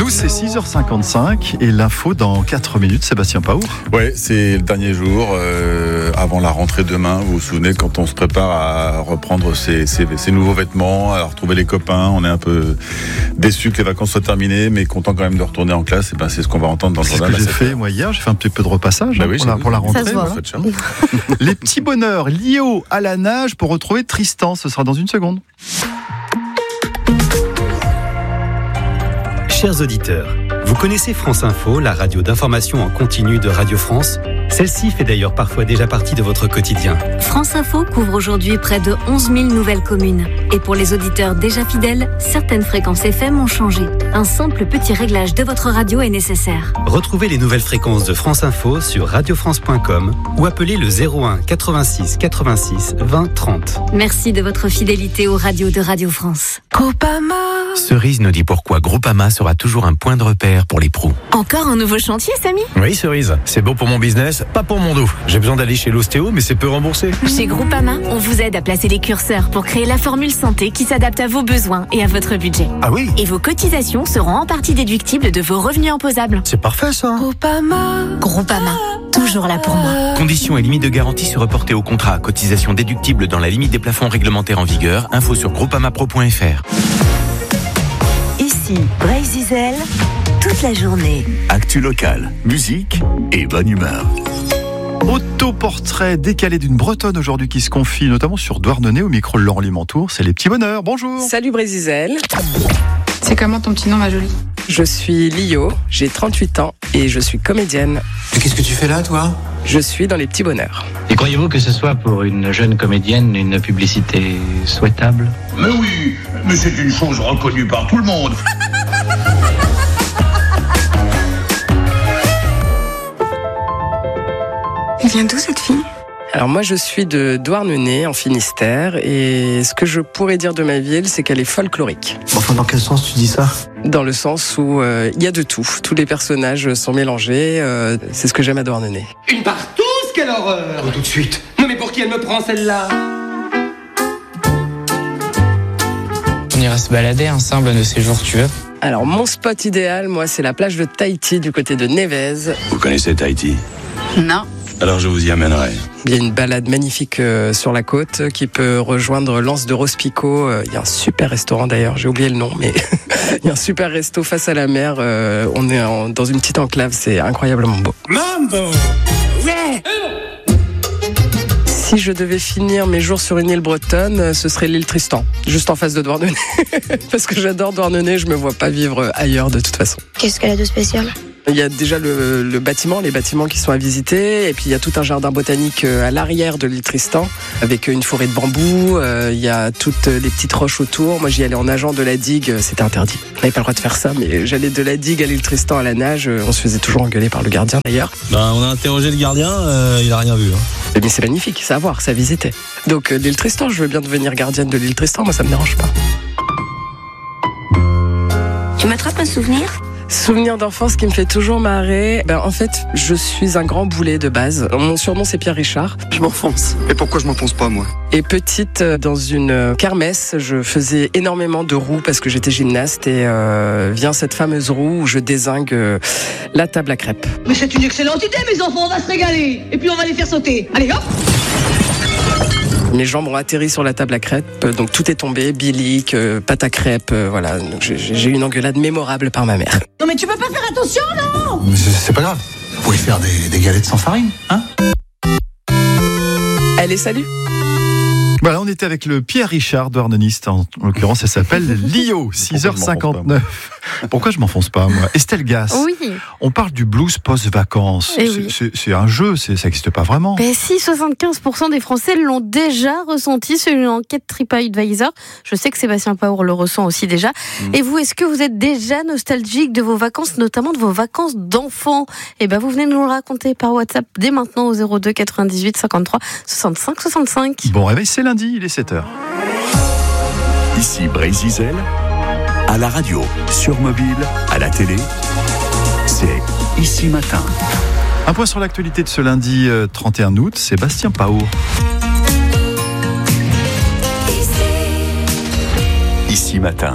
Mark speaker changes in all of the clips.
Speaker 1: Nous, c'est 6h55 et l'info dans 4 minutes. Sébastien Paour.
Speaker 2: Ouais, c'est le dernier jour avant la rentrée demain. Vous vous souvenez, quand on se prépare à reprendre ses nouveaux vêtements, à retrouver les copains, on est un peu déçu que les vacances soient terminées, mais content quand même de retourner en classe. Et ben, c'est ce qu'on va entendre dans le journal.
Speaker 1: C'est ce que j'ai fait moi hier. J'ai fait un petit peu de repassage pour la rentrée.
Speaker 3: Ça se voit.
Speaker 1: Voilà. Les petits bonheurs liés à la nage pour retrouver Tristan. Ce sera dans une seconde.
Speaker 4: Chers auditeurs, vous connaissez France Info, la radio d'information en continu de Radio France ? Celle-ci fait d'ailleurs parfois déjà partie de votre quotidien.
Speaker 5: France Info couvre aujourd'hui près de 11 000 nouvelles communes. Et pour les auditeurs déjà fidèles, certaines fréquences FM ont changé. Un simple petit réglage de votre radio est nécessaire.
Speaker 4: Retrouvez les nouvelles fréquences de France Info sur radiofrance.com ou appelez le 01 86 86 20 30.
Speaker 5: Merci de votre fidélité aux radios de Radio France.
Speaker 6: Groupama.
Speaker 7: Cerise nous dit pourquoi Groupama sera toujours un point de repère pour les pros.
Speaker 6: Encore un nouveau chantier, Samy ?
Speaker 7: Oui, Cerise, c'est bon pour mon business, pas pour mon dos. J'ai besoin d'aller chez l'ostéo, mais c'est peu remboursé.
Speaker 6: Chez Groupama, on vous aide à placer les curseurs pour créer la formule santé qui s'adapte à vos besoins et à votre budget.
Speaker 7: Ah oui ?
Speaker 6: Et vos cotisations seront en partie déductibles de vos revenus imposables.
Speaker 7: C'est parfait ça.
Speaker 6: Groupama, toujours là pour moi.
Speaker 7: Conditions et limites de garantie se reporter au contrat. Cotisation déductible dans la limite des plafonds réglementaires en vigueur. Info sur groupamapro.fr.
Speaker 8: Ici, Breiz Isel, toute la journée.
Speaker 9: Actu locale, musique et bonne humeur.
Speaker 1: Autoportrait décalé d'une Bretonne aujourd'hui qui se confie notamment sur Douarnenez au micro de Laurent Limantour. C'est les petits bonheurs. Bonjour.
Speaker 10: Salut Breiz Isel.
Speaker 11: C'est comment ton petit nom, ma jolie ?
Speaker 10: Je suis Lio, j'ai 38 ans et je suis comédienne.
Speaker 12: Et qu'est-ce que tu fais là, toi ?
Speaker 10: Je suis dans les petits bonheurs.
Speaker 13: Et croyez-vous que ce soit pour une jeune comédienne une publicité souhaitable ?
Speaker 14: Mais oui, mais c'est une chose reconnue par tout le monde.
Speaker 11: Elle vient d'où cette fille ?
Speaker 10: Alors moi je suis de Douarnenez en Finistère et ce que je pourrais dire de ma ville c'est qu'elle est folklorique.
Speaker 12: Enfin dans quel sens tu dis ça ?
Speaker 10: Dans le sens où il y a de tout, tous les personnages sont mélangés, c'est ce que j'aime à Douarnenez.
Speaker 15: Une partouze, quelle horreur !
Speaker 12: Tout de suite.
Speaker 15: Non mais pour qui elle me prend celle-là ?
Speaker 16: On ira se balader ensemble de ces jours, tu veux ?
Speaker 10: Alors mon spot idéal, moi c'est la plage de Tahiti du côté de Nevez.
Speaker 9: Vous connaissez Tahiti ?
Speaker 11: Non.
Speaker 9: Alors je vous y amènerai.
Speaker 10: Il y a une balade magnifique sur la côte qui peut rejoindre l'Anse de Rospico. Il y a un super restaurant d'ailleurs, j'ai oublié le nom, mais il y a un super resto face à la mer. On est dans une petite enclave, c'est incroyablement beau.
Speaker 14: Mambo !
Speaker 10: Ouais ! Si je devais finir mes jours sur une île bretonne, ce serait l'île Tristan, juste en face de Douarnenez. Parce que j'adore Douarnenez, je me vois pas vivre ailleurs de toute façon.
Speaker 17: Qu'est-ce qu'elle a de spécial ?
Speaker 10: Il y a déjà le bâtiment, les bâtiments qui sont à visiter, et puis il y a tout un jardin botanique à l'arrière de l'île Tristan, avec une forêt de bambous, il y a toutes les petites roches autour. Moi j'y allais en nageant de la digue, c'était interdit. On n'avait pas le droit de faire ça, mais j'allais de la digue à l'île Tristan à la nage, on se faisait toujours engueuler par le gardien d'ailleurs.
Speaker 18: On a interrogé le gardien, il a rien vu.
Speaker 10: Mais c'est magnifique, c'est à voir, c'est à visiter. Donc l'île Tristan, je veux bien devenir gardienne de l'île Tristan, moi ça me dérange pas.
Speaker 17: Tu m'attrapes un souvenir ?
Speaker 10: Souvenir d'enfance qui me fait toujours marrer. En fait, je suis un grand boulet de base. Mon surnom, c'est Pierre Richard.
Speaker 12: Je m'enfonce. Et pourquoi je m'enfonce pas, moi ?
Speaker 10: Et petite, dans une kermesse, je faisais énormément de roues parce que j'étais gymnaste et vient cette fameuse roue où je dézingue la table à crêpes.
Speaker 19: Mais c'est une excellente idée, mes enfants, on va se régaler. Et puis on va les faire sauter. Allez, hop !
Speaker 10: Mes jambes ont atterri sur la table à crêpes, donc tout est tombé, bilic, pâte à crêpes, voilà. Donc j'ai eu une engueulade mémorable par ma mère.
Speaker 19: Non mais tu peux pas faire attention, non ?
Speaker 12: Mais c'est pas grave. Vous pouvez faire des galettes sans farine, hein ?
Speaker 10: Allez, salut !
Speaker 1: Voilà, on était avec le Pierre Richard Douarneniste, en l'occurrence, elle s'appelle Lio, 6h59. Pourquoi je m'enfonce pas, moi ? Estelle Gass,
Speaker 3: Oui.
Speaker 1: On parle du blues post-vacances. C'est un jeu, ça n'existe pas vraiment.
Speaker 3: Ben si, 75% des Français l'ont déjà ressenti selon une enquête TripAdvisor. Je sais que Sébastien Paour le ressent aussi déjà. Et vous, est-ce que vous êtes déjà nostalgique de vos vacances, notamment de vos vacances d'enfants ? Eh ben, vous venez nous le raconter par WhatsApp dès maintenant au 02 98 53 65 65.
Speaker 1: Bon réveil, c'est lundi, il est 7h.
Speaker 9: Ici Breiz Isel, à la radio, sur mobile, à la télé, c'est Ici Matin.
Speaker 1: Un point sur l'actualité de ce lundi 31 août, Sébastien Paour.
Speaker 9: Ici Matin.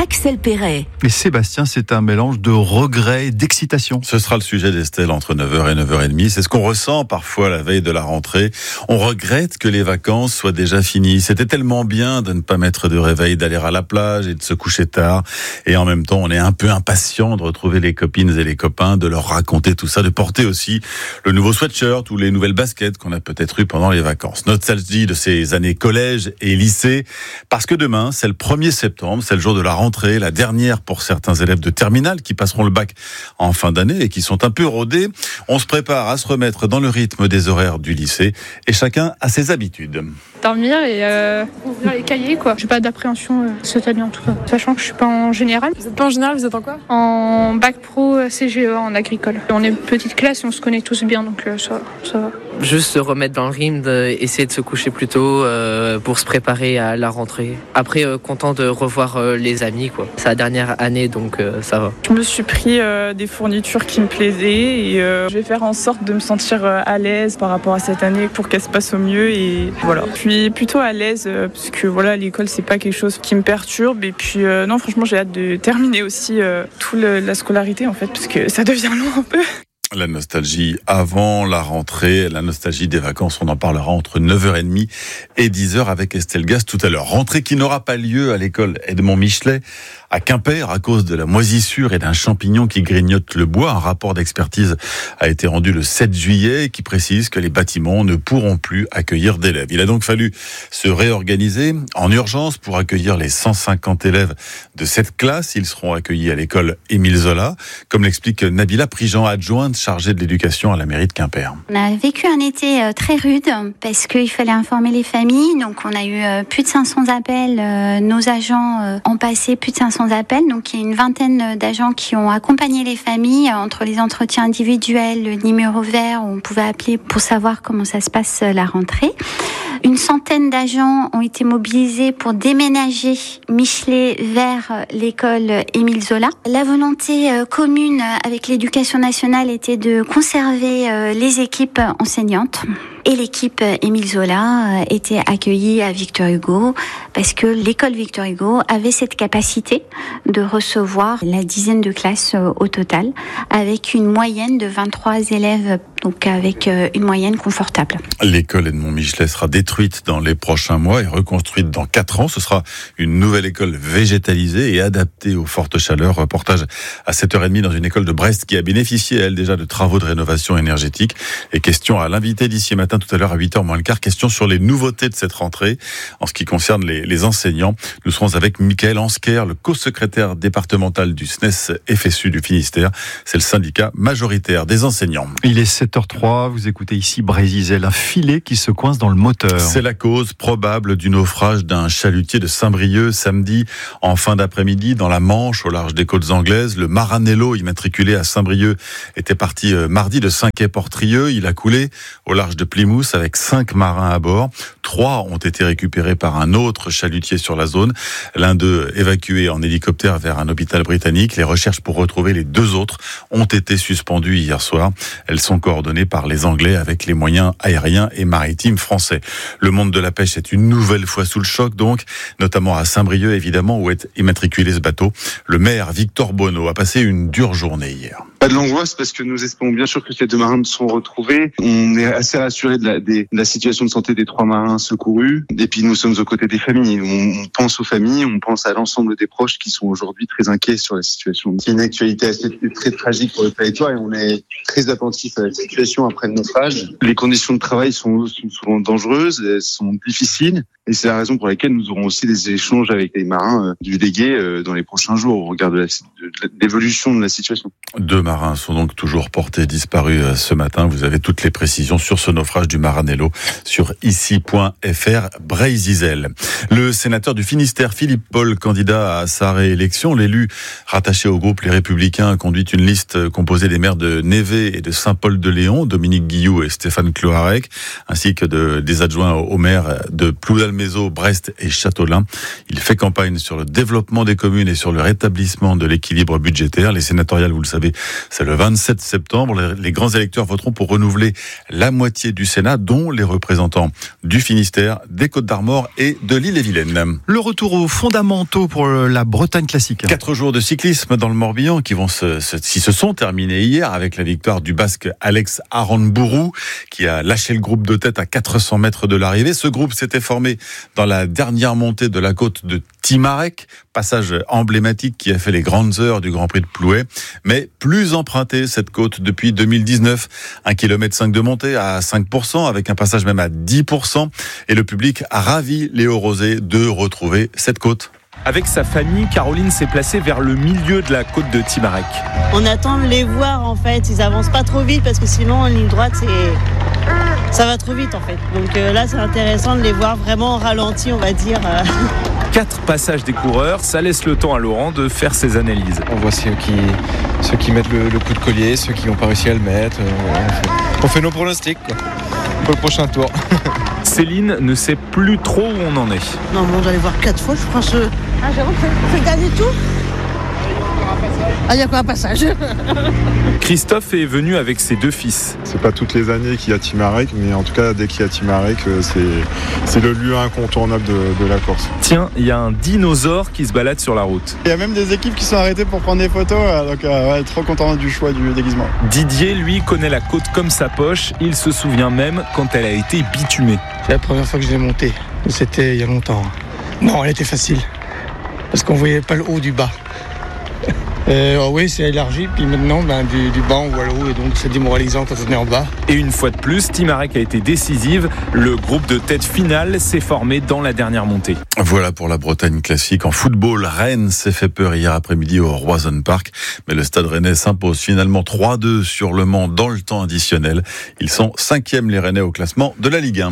Speaker 8: Axel Perret.
Speaker 1: Et Sébastien, c'est un mélange de regret et d'excitation.
Speaker 2: Ce sera le sujet d'Estelle entre 9h et 9h30. C'est ce qu'on ressent parfois la veille de la rentrée. On regrette que les vacances soient déjà finies. C'était tellement bien de ne pas mettre de réveil, d'aller à la plage et de se coucher tard. Et en même temps, on est un peu impatient de retrouver les copines et les copains, de leur raconter tout ça, de porter aussi le nouveau sweatshirt ou les nouvelles baskets qu'on a peut-être eues pendant les vacances. Nostalgie de ces années collège et lycée. Parce que demain, c'est le 1er septembre, c'est le jour de la rentrée, la dernière pour certains élèves de terminale qui passeront le bac en fin d'année et qui sont un peu rodés. On se prépare à se remettre dans le rythme des horaires du lycée et chacun a ses habitudes.
Speaker 20: Dormir et ouvrir les cahiers, quoi. J'ai pas d'appréhension cette année en tout cas. Sachant que je suis pas en général.
Speaker 21: Vous êtes pas en général, vous êtes en quoi ?
Speaker 20: En bac pro CGE en agricole. On est une petite classe et on se connaît tous bien, donc ça va.
Speaker 22: Juste se remettre dans le rythme, essayer de se coucher plus tôt pour se préparer à la rentrée. Après, content de revoir les amis, quoi. C'est la dernière année, donc ça va.
Speaker 23: Je me suis pris des fournitures qui me plaisaient et je vais faire en sorte de me sentir à l'aise par rapport à cette année pour qu'elle se passe au mieux et voilà. Je suis plutôt à l'aise parce que voilà, l'école c'est pas quelque chose qui me perturbe et puis non, franchement j'ai hâte de terminer aussi toute la scolarité en fait parce que ça devient long un peu.
Speaker 2: La nostalgie avant la rentrée, la nostalgie des vacances, on en parlera entre 9h30 et 10h avec Estelle Gast tout à l'heure. Rentrée qui n'aura pas lieu à l'école Edmond Michelet à Quimper à cause de la moisissure et d'un champignon qui grignote le bois. Un rapport d'expertise a été rendu le 7 juillet qui précise que les bâtiments ne pourront plus accueillir d'élèves. Il a donc fallu se réorganiser en urgence pour accueillir les 150 élèves de cette classe. Ils seront accueillis à l'école Émile Zola, comme l'explique Nabila Prigent, adjointe chargée de l'éducation à la mairie de Quimper.
Speaker 24: On a vécu un été très rude parce qu'il fallait informer les familles. Donc on a eu plus de 500 appels. Nos agents ont passé plus de 500 appels. Donc il y a une vingtaine d'agents qui ont accompagné les familles entre les entretiens individuels, le numéro vert où on pouvait appeler pour savoir comment ça se passe la rentrée. Une centaine d'agents ont été mobilisés pour déménager Michelet vers l'école Émile Zola. La volonté commune avec l'éducation nationale était de conserver les équipes enseignantes. Et l'équipe Émile Zola était accueillie à Victor Hugo parce que l'école Victor Hugo avait cette capacité de recevoir la dizaine de classes au total avec une moyenne de 23 élèves, donc avec une moyenne confortable.
Speaker 2: L'école Edmond Michelet sera détruite dans les prochains mois et reconstruite dans 4 ans. Ce sera une nouvelle école végétalisée et adaptée aux fortes chaleurs. Reportage à 7h30 dans une école de Brest qui a bénéficié, elle, déjà de travaux de rénovation énergétique. Et question à l'invité d'ici matin, tout à l'heure à 8h moins le quart. Question sur les nouveautés de cette rentrée en ce qui concerne les enseignants. Nous serons avec Michael Ansker, le co-secrétaire départemental du SNES FSU du Finistère. C'est le syndicat majoritaire des enseignants.
Speaker 1: Il est 7h03, vous écoutez ici Brésil, un filet qui se coince dans le moteur.
Speaker 2: C'est la cause probable du naufrage d'un chalutier de Saint-Brieuc samedi en fin d'après-midi dans la Manche au large des côtes anglaises. Le Maranello, immatriculé à Saint-Brieuc, était parti mardi de Saint-Quay-Portrieux. Il a coulé au large de Plymouth avec 5 marins à bord. 3 ont été récupérés par un autre chalutier sur la zone. L'un d'eux évacué en hélicoptère vers un hôpital britannique. Les recherches pour retrouver les 2 autres ont été suspendues hier soir. Elles sont coordonnées par les Anglais avec les moyens aériens et maritimes français. Le monde de la pêche est une nouvelle fois sous le choc donc, notamment à Saint-Brieuc évidemment où est immatriculé ce bateau. Le maire Victor Bonneau a passé une dure journée hier.
Speaker 25: Pas de l'angoisse parce que nous espérons bien sûr que ces 2 marins sont retrouvés. On est assez rassurés de la situation de santé des 3 marins secourus. Et puis nous sommes aux côtés des familles. On pense aux familles, on pense à l'ensemble des proches qui sont aujourd'hui très inquiets sur la situation. C'est une actualité très tragique pour le territoire et on est très attentif à la situation après le naufrage. Les conditions de travail sont souvent dangereuses, elles sont difficiles. Et c'est la raison pour laquelle nous aurons aussi des échanges avec les marins du Déguet dans les prochains jours au regard de l'évolution de la situation.
Speaker 2: 2 marins sont donc toujours portés disparus ce matin. Vous avez toutes les précisions sur ce naufrage du Maranello sur ici.fr Brésil. Le sénateur du Finistère, Philippe Paul, candidat à sa réélection, l'élu rattaché au groupe Les Républicains, a conduit une liste composée des maires de Névé et de Saint-Paul-de-Léon, Dominique Guilloux et Stéphane Cloarec, ainsi que des adjoints aux maires de Ploudalmézeau, Brest et Châteaulin. Il fait campagne sur le développement des communes et sur le rétablissement de l'équilibre budgétaire. Les sénatoriales, vous le savez, savez, c'est le 27 septembre. Les grands électeurs voteront pour renouveler la moitié du Sénat, dont les représentants du Finistère, des Côtes-d'Armor et de l'Ille-et-Vilaine.
Speaker 1: Le retour aux fondamentaux pour la Bretagne classique.
Speaker 2: 4 jours de cyclisme dans le Morbihan qui se sont terminés hier avec la victoire du Basque Alex Aranburu qui a lâché le groupe de tête à 400 mètres de l'arrivée. Ce groupe s'était formé dans la dernière montée de la côte de Timarec, passage emblématique qui a fait les grandes heures du Grand Prix de Plouay, mais plus empruntée cette côte depuis 2019. 1,5 km de montée à 5%, avec un passage même à 10%, et le public a ravi Léo Rosé de retrouver cette côte.
Speaker 4: Avec sa famille, Caroline s'est placée vers le milieu de la côte de Timarec.
Speaker 5: On attend de les voir en fait, ils avancent pas trop vite parce que sinon en ligne droite ça va trop vite en fait. Donc là c'est intéressant de les voir vraiment en ralenti on va dire.
Speaker 4: 4 passages des coureurs, ça laisse le temps à Laurent de faire ses analyses.
Speaker 6: On voit ceux qui mettent le coup de collier, ceux qui n'ont pas réussi à le mettre. On fait nos pronostics quoi, pour le prochain tour.
Speaker 4: Céline ne sait plus trop où on en est.
Speaker 7: Non, bon, j'allais voir 4 fois, je pense. Ah, j'avoue que c'est gagné tout. Ah, il y a quoi un passage.
Speaker 4: Christophe est venu avec ses 2 fils.
Speaker 21: C'est pas toutes les années qu'il y a Timarec, mais en tout cas, dès qu'il y a Timarec, c'est le lieu incontournable de la course.
Speaker 4: Tiens, il y a un dinosaure qui se balade sur la route.
Speaker 21: Il y a même des équipes qui sont arrêtées pour prendre des photos, donc ouais, trop content du choix du déguisement.
Speaker 4: Didier, lui, connaît la côte comme sa poche. Il se souvient même quand elle a été bitumée.
Speaker 26: C'est la première fois que je l'ai montée. C'était il y a longtemps. Non, elle était facile. Parce qu'on voyait pas le haut du bas. Oui, c'est élargi, puis maintenant, du bas on voit le haut, et donc c'est démoralisant quand on est en bas.
Speaker 4: Et une fois de plus, Timarec a été décisive. Le groupe de tête finale s'est formé dans la dernière montée.
Speaker 2: Voilà pour la Bretagne classique. En football, Rennes s'est fait peur hier après-midi au Roison Park, mais le Stade Rennais s'impose finalement 3-2 sur Le Mans dans le temps additionnel. Ils sont 5e les Rennais au classement de la Ligue 1.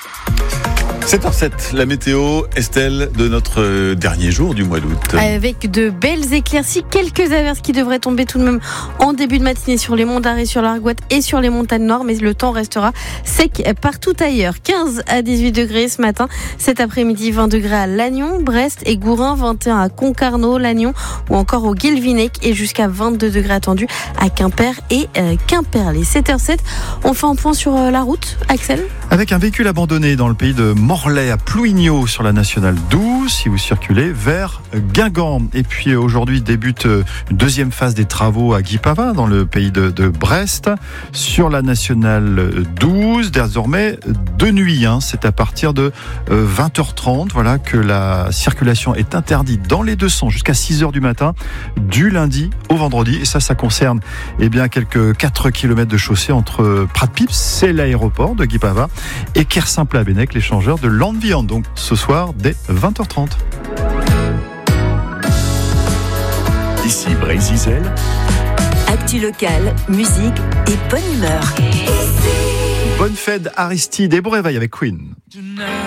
Speaker 2: 7h07, la météo, Estelle, de notre dernier jour du mois d'août.
Speaker 3: Avec de belles éclaircies, quelques averses qui devraient tomber tout de même en début de matinée sur les monts d'Arrée, sur l'Argoate et sur les montagnes noires, mais le temps restera sec partout ailleurs. 15 à 18 degrés ce matin, cet après-midi 20 degrés à Lannion, Brest et Gourin, 21 à Concarneau, Lannion ou encore au Guilvinec et jusqu'à 22 degrés attendus à Quimper et Quimperlé. 7h07, on fait un point sur la route, Axel.
Speaker 1: Avec un véhicule abandonné dans le pays de Morlaix à Plouigneau sur la nationale 12, si vous circulez vers Guingamp. Et puis aujourd'hui débute une deuxième phase des travaux à Guipava dans le pays de Brest sur la nationale 12, désormais de nuit. C'est à partir de 20h30 voilà, que la circulation est interdite dans les deux sens jusqu'à 6h du matin, du lundi au vendredi. Et ça concerne quelques 4 km de chaussée entre Prat-Pips, c'est l'aéroport de Guipava, et Kersimple-Abennec, l'échangeur de Landviand, donc ce soir dès 20h30.
Speaker 9: Ici Brésil.
Speaker 8: Actu locale, musique et bonne humeur.
Speaker 1: Bonne fête Aristide et bon réveil avec Queen.